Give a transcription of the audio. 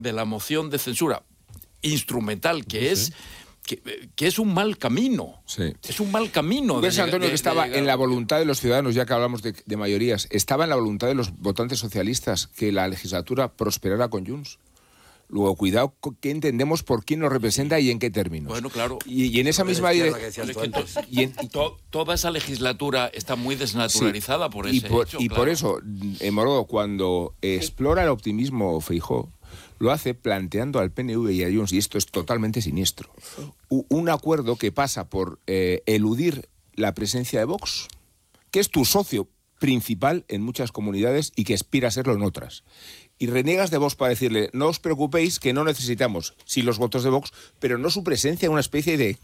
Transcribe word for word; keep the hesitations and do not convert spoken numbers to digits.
de la moción de censura instrumental, que sí, es... Sí. Que, que es un mal camino. Sí. Es un mal camino. ¿Ves, Antonio, que estaba en la voluntad de los ciudadanos, ya que hablamos de, de mayorías, estaba en la voluntad de los votantes socialistas que la legislatura prosperara con Junts? Luego, cuidado, ¿qué entendemos por quién nos representa y en qué términos? Bueno, claro. Y, y en esa misma dirección... Y en, to, toda esa legislatura está muy desnaturalizada sí, por ese y por, hecho. Y claro. por eso, eh, Morodo, cuando explora el optimismo Feijóo, lo hace planteando al P N V y a Junts, y esto es totalmente siniestro, un acuerdo que pasa por eh, eludir la presencia de Vox, que es tu socio principal en muchas comunidades y que aspira a serlo en otras. Y reniegas de Vox para decirle, no os preocupéis que no necesitamos, sí, los votos de Vox, pero no su presencia en una especie de